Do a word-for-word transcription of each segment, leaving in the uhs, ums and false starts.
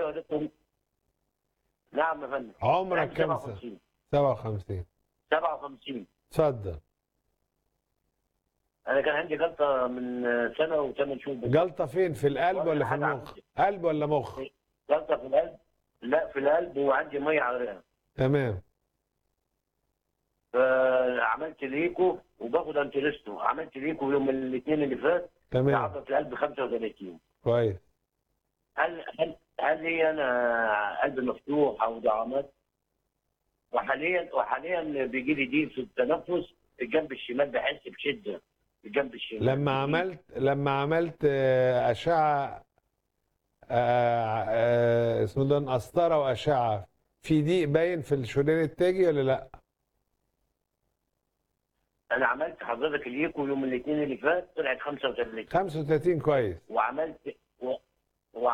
يا دكتور. نعم يا فندم. عمرك كام سنة؟ سبعة وخمسين. سبعة وخمسين. سبعة وخمسين. اتفضل. انا كان عندي جلطه من سنه وثمان شهور بالظبط. جلطة فين؟ في القلب ولا في حاجة المخ؟ عندي. قلب ولا مخ؟ جلطه في القلب. لا في القلب، وعندي ميه على الرئه. تمام. فعملت ليكو وباخد انترستو. عملت ليكو يوم الاثنين اللي فات تمام. لعضله القلب خمسة وثلاثين. كويس. هل هل هل لي انا قلب مفتوح او دعامات؟ وحاليا وحاليا بيجي لي ضيق في التنفس الجنب الشمال، بحس بشده في الجنب الشمال. لما عملت لما عملت آه، أشعة آه، آه، اسمه ده قسطرة وأشعة، في ضيق باين في الشريان التاجي ولا لا؟ انا عملت حضرتك اليكو يوم الاثنين اللي فات طلعت خمسة وثلاثين. خمسة وثلاثين كويس. وعملت و... و...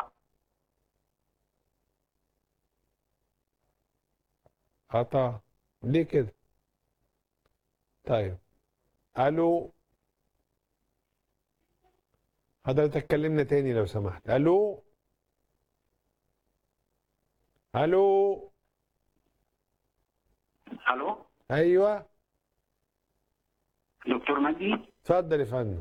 قطع ليه كده؟ طيب. الو، حضرتك كلمنا تاني لو سمحت. الو الو. الو، ايوه دكتور مجدي. اتفضل يا فندم.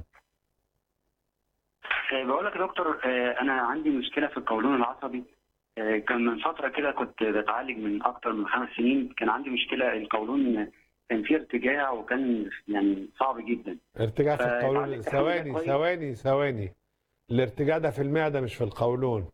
آه، بقول لك يا دكتور، آه، انا عندي مشكله في القولون العصبي. آه، كان من فتره كده كنت بتعالج من اكتر من خمس سنين. كان عندي مشكله القولون، كان فيه ارتجاع وكان يعني صعب جدا. ارتجاع في القولون. فاتعالجت الحمد لله ثواني كويس. ثواني ثواني. الارتجاع ده في المعدة مش في القولون.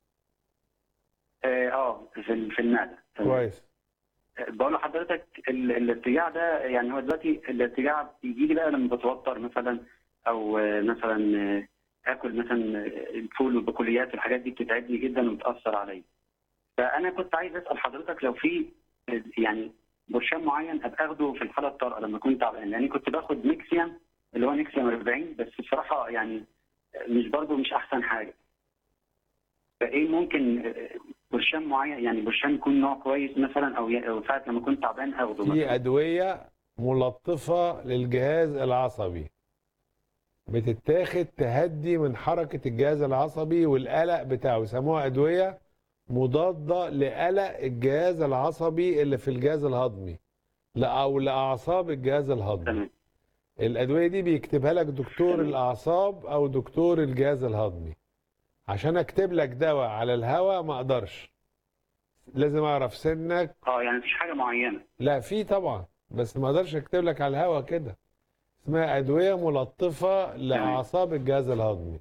اه آه، في ال- في المعده. تمام. كويس. آه، بقول لحضرتك ال- الارتجاع ده، يعني هو دلوقتي الارتجاع بيجي لي بقى لما بتوتر مثلا، او آه، مثلا آه، اكل مثلا آه، الفول والبقوليات، الحاجات دي بتتعبني جدا وبتاثر عليا. فانا كنت عايز اسال حضرتك لو في آه، يعني برشام معين ابقى اخده في الحاله الطارئه لما كنت تعبان، لاني كنت باخد نيكسيام اللي هو نيكسيام أربعين، بس بصراحه يعني مش برضه مش احسن حاجه. فايه ممكن آه، برشام معين، يعني برشام يكون نوع كويس مثلا، او ي- أو ساعه لما كنت تعبان اخده في مثلا. أدوية ملطفة للجهاز العصبي، بتتاخد تهدي من حركة الجهاز العصبي والقلق بتاعه، يسموها أدوية مضادة لقلق الجهاز العصبي اللي في الجهاز الهضمي، لا أو لأعصاب الجهاز الهضمي. تمام. الأدوية دي بيكتبها لك دكتور تمام. الأعصاب أو دكتور الجهاز الهضمي. عشان أكتب لك دواء على الهوا ما أقدرش، لازم أعرف سنك. اه يعني مفيش حاجه معينه. لا في طبعا، بس ما أقدرش أكتب لك على الهوا كده. اسمها أدوية ملطفة لأعصاب الجهاز الهضمي.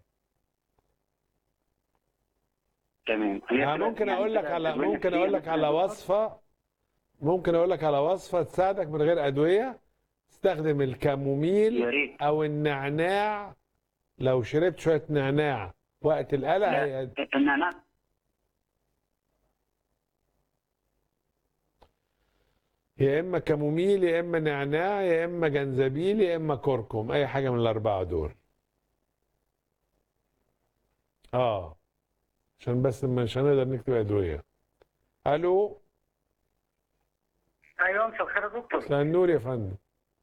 تمام. هي يعني بتبقى ممكن يعني أقول لك بتبقى على أدوية ممكن نفسية أقول لك مثلا على يا دكتور؟ وصفة ممكن أقول لك على وصفة تساعدك من غير أدوية. استخدم يا الكاموميل ريت. أو النعناع. لو شربت شوية نعناع وقت القلق لا، هي النعناع. يا اما كاموميل يا اما نعناع يا اما جنزبيل يا اما كركم، اي حاجه من الاربعه دول. اه عشان بس مش هنقدر نكتب ادويه. الو. ايوه، مساء الخير يا دكتور. مساء النور يا فندم.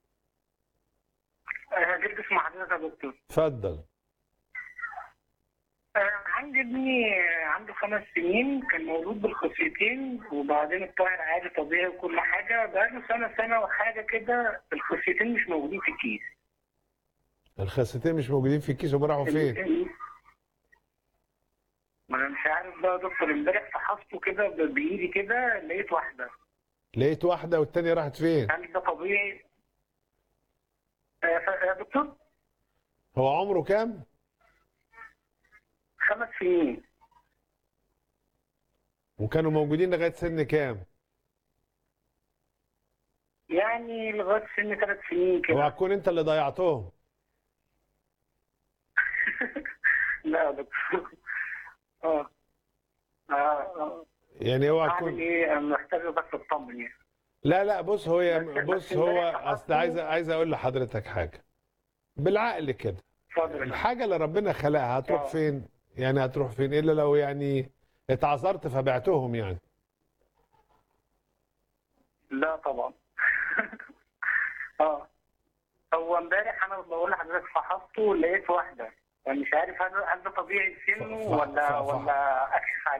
آه، جبت اسم حضرتك يا دكتور. اتفضل. آه، عندي ابني آه، عنده خمس سنين، كان مولود بالخصيتين وبعدين اتطهر عادي طبيعي وكل حاجه. بقاله سنه سنه وحاجه كده الخصيتين مش موجودين في الكيس. الخاستين مش موجودين في الكيس، هم راحوا فين؟ ال- ما انا مش عارف بقى يا دكتور. امبارح فحصته كده ب- بايدي كده لقيت واحده. لقيت واحده والتانيه راحت فين؟ هل ده طبيعي؟ آه، ف- يا دكتور، هو عمره كام؟ خمس سنين. وكانوا موجودين لغايه سن كام؟ يعني لغايه سن ثلاث سنين هو كده. هتكون انت اللي ضيعتهم؟ لا يا دكتور. اه اه اه يعني هو اعمل هتكون. ايه؟ انا محتاج بس اطمن يعني. لا لا بص هو يا- بس- بص بس هو امبارح اصل فحصته. عايز عايز اقول لحضرتك حاجه بالعقل كده. اتفضل. الحاجة اللي ربنا خلقها هتروح اه. فين؟ يعني هتروح فين؟ إلا لو يعني اتعذرت فبعتهم يعني. لا طبعا. اه هو امبارح انا بقول لحضرتك فحصته لقيت واحده، يعني مش عارف هل هل ده طبيعي في ف- سنه ف- ولا ف- ف- ولا اكشف عليه.